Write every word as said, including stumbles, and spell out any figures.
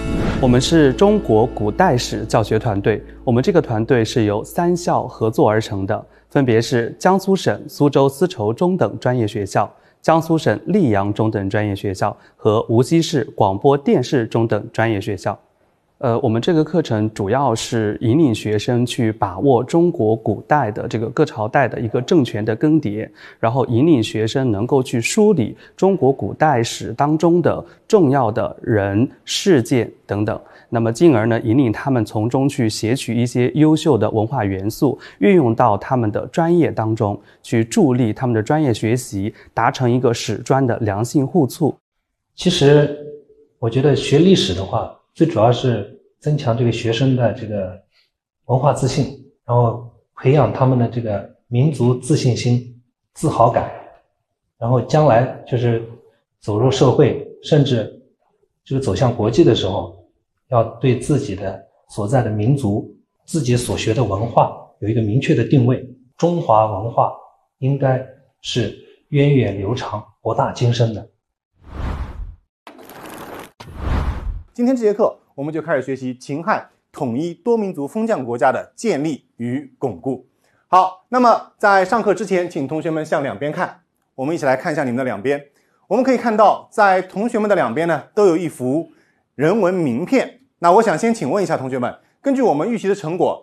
我们是中国古代史教学团队，我们这个团队是由三校合作而成的，分别是江苏省苏州丝绸中等专业学校、江苏省溧阳中等专业学校和无锡市广播电视中等专业学校。呃，我们这个课程主要是引领学生去把握中国古代的这个各朝代的一个政权的更迭，然后引领学生能够去梳理中国古代史当中的重要的人、事件等等，那么进而呢，引领他们从中去撷取一些优秀的文化元素，运用到他们的专业当中，去助力他们的专业学习，达成一个史专的良性互促。 其实，我觉得学历史的话，最主要是增强这个学生的这个文化自信，然后培养他们的这个民族自信心、自豪感，然后将来就是走入社会，甚至这个走向国际的时候，要对自己的所在的民族、自己所学的文化有一个明确的定位。中华文化应该是源远流长、博大精深的。 今天这节课我们就开始学习秦汉统一多民族封建国家的建立与巩固。好，那么在上课之前，请同学们向两边看，我们一起来看一下你们的两边。我们可以看到，在同学们的两边呢，都有一幅人文名片。那我想先请问一下同学们，根据我们预习的成果，